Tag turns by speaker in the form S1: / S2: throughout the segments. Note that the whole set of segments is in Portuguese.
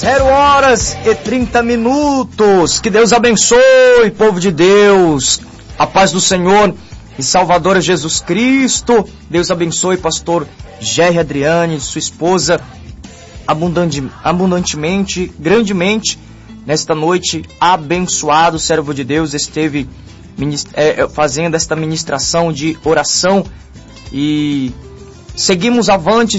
S1: 0h30. Que Deus abençoe, povo de Deus. A paz do Senhor e Salvador Jesus Cristo. Deus abençoe, pastor Gerry Adriane, sua esposa, abundantemente, grandemente. Nesta noite, abençoado, servo de Deus, esteve fazendo esta ministração de oração. E seguimos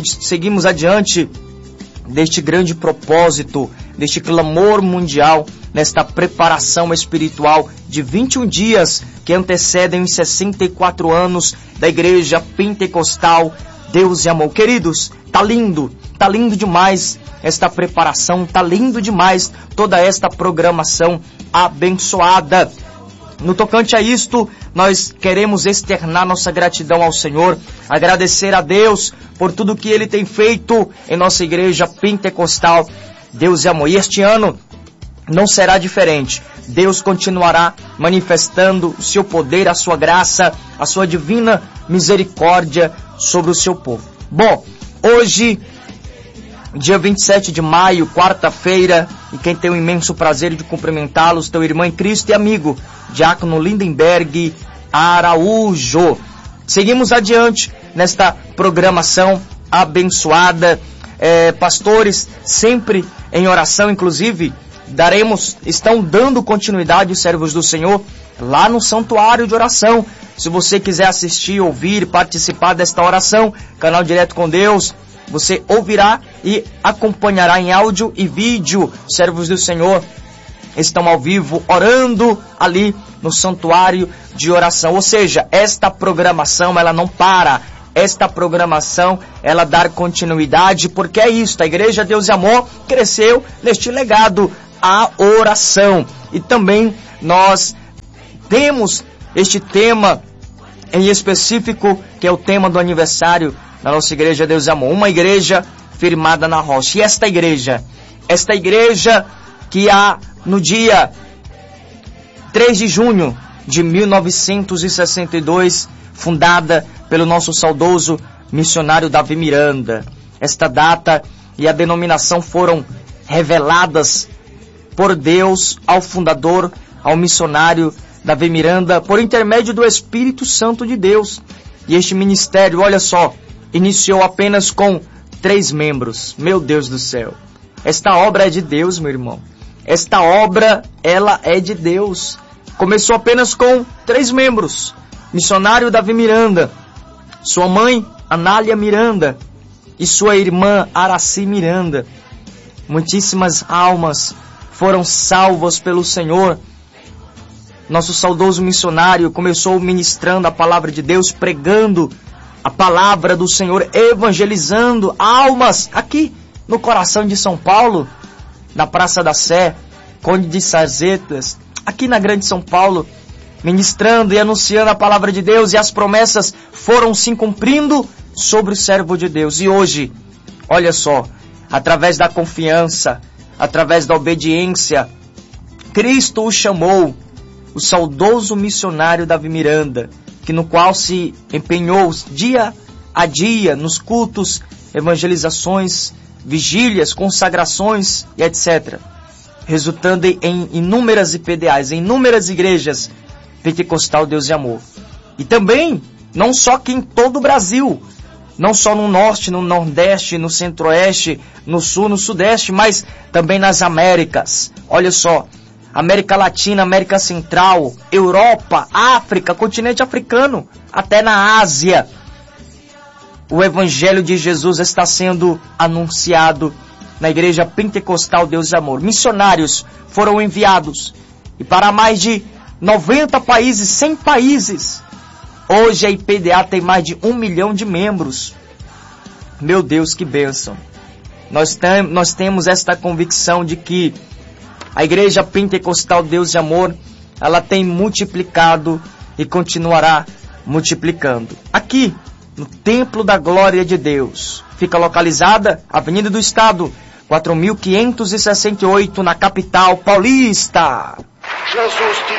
S1: adiante deste grande propósito, deste clamor mundial, nesta preparação espiritual de 21 dias que antecedem os 64 anos da Igreja Pentecostal Deus e Amor. Queridos, tá lindo demais esta preparação, tá lindo demais toda esta programação abençoada. No tocante a isto, nós queremos externar nossa gratidão ao Senhor, agradecer a Deus por tudo que Ele tem feito em nossa Igreja Pentecostal Deus e Amor. E este ano não será diferente. Deus continuará manifestando o seu poder, a sua graça, a sua divina misericórdia sobre o seu povo. Bom, hoje, dia 27 de maio, quarta-feira, e quem tem o imenso prazer de cumprimentá-los, teu irmão em Cristo e amigo, Diácono Lindenberg Araújo. Seguimos adiante nesta programação abençoada. Pastores sempre em oração, inclusive, estão dando continuidade os servos do Senhor lá no santuário de oração. Se você quiser assistir, ouvir, participar desta oração, canal Direto com Deus, você ouvirá e acompanhará em áudio e vídeo. Servos do Senhor estão ao vivo orando ali no santuário de oração. Ou seja, esta programação ela não para. Esta programação ela dá continuidade, porque é isso. A Igreja Deus e Amor cresceu neste legado, a oração. E também nós temos este tema em específico, que é o tema do aniversário da nossa Igreja Deus e Amor. Uma igreja firmada na rocha. E esta igreja que no dia 3 de junho de 1962, fundada pelo nosso saudoso missionário Davi Miranda. Esta data e a denominação foram reveladas por Deus ao fundador, ao missionário Davi Miranda, por intermédio do Espírito Santo de Deus. E este ministério, olha só, iniciou apenas com 3 membros. Meu Deus do céu. Esta obra é de Deus, meu irmão. Esta obra, ela é de Deus. Começou apenas com 3 membros. Missionário Davi Miranda, sua mãe Anália Miranda e sua irmã Araci Miranda. Muitíssimas almas foram salvas pelo Senhor. Nosso saudoso missionário começou ministrando a palavra de Deus, pregando a palavra do Senhor, evangelizando almas aqui no coração de São Paulo, na Praça da Sé, Conde de Sarzetas, aqui na Grande São Paulo, ministrando e anunciando a palavra de Deus, e as promessas foram se cumprindo sobre o servo de Deus. E hoje, olha só, através da confiança, através da obediência, Cristo o chamou, o saudoso missionário Davi Miranda, que no qual se empenhou dia a dia nos cultos, evangelizações, vigílias, consagrações e etc., resultando em inúmeras IPDAs, em inúmeras igrejas Pentecostal Deus e Amor. E também, não só aqui em todo o Brasil, não só no Norte, no Nordeste, no Centro-Oeste, no Sul, no Sudeste, mas também nas Américas. Olha só, América Latina, América Central, Europa, África, continente africano, até na Ásia. O Evangelho de Jesus está sendo anunciado na Igreja Pentecostal Deus e Amor. Missionários foram enviados e para mais de 90 países, 100 países. Hoje a IPDA tem mais de 1 milhão de membros. Meu Deus, que bênção. Nós temos esta convicção de que a Igreja Pentecostal Deus e Amor, ela tem multiplicado e continuará multiplicando. Aqui, no Templo da Glória de Deus, fica localizada Avenida do Estado, 4.568, na capital paulista.
S2: Jesus te